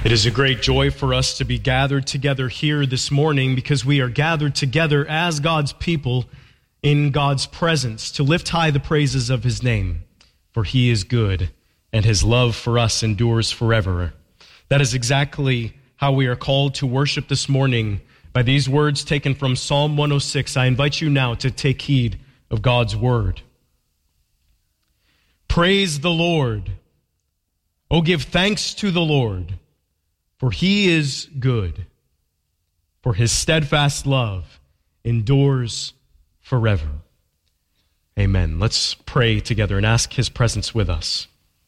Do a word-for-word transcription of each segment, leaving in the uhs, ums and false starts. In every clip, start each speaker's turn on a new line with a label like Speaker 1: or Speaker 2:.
Speaker 1: It is a great joy for us to be gathered together here this morning because we are gathered together as God's people in God's presence to lift high the praises of his name, for he is good and his love for us endures forever. That is exactly how we are called to worship this morning by these words taken from Psalm one oh six. I invite you now to take heed of God's word. Praise the Lord. Oh, give thanks to the Lord. For he is good, for his steadfast love endures forever. Amen. Let's pray together and ask his presence with us.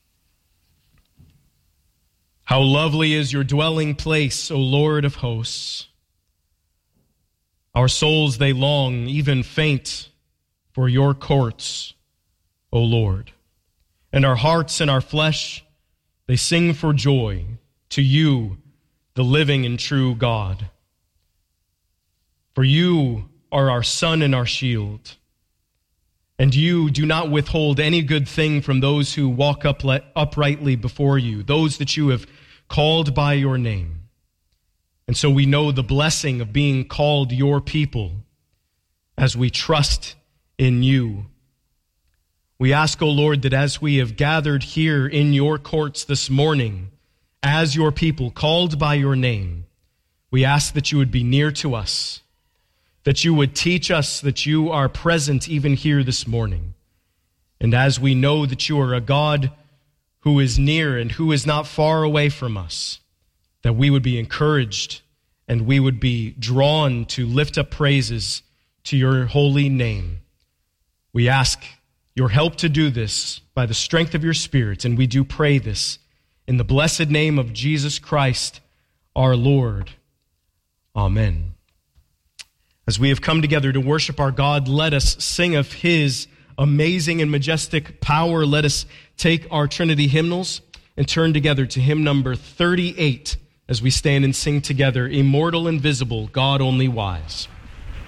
Speaker 1: How lovely is your dwelling place, O Lord of hosts. Our souls, they long, even faint, for your courts, O Lord. And our hearts and our flesh, they sing for joy to you, the living and true God. For you are our sun and our shield, and you do not withhold any good thing from those who walk uprightly before you, those that you have called by your name. And so we know the blessing of being called your people as we trust in you. We ask, O Lord, that as we have gathered here in your courts this morning, as your people called by your name, we ask that you would be near to us, that you would teach us that you are present even here this morning. And as we know that you are a God who is near and who is not far away from us, that we would be encouraged and we would be drawn to lift up praises to your holy name. We ask your help to do this by the strength of your Spirit, and we do pray this in the blessed name of Jesus Christ, our Lord. Amen. As we have come together to worship our God, let us sing of his amazing and majestic power. Let us take our Trinity hymnals and turn together to hymn number thirty-eight as we stand and sing together, Immortal, Invisible, God Only Wise.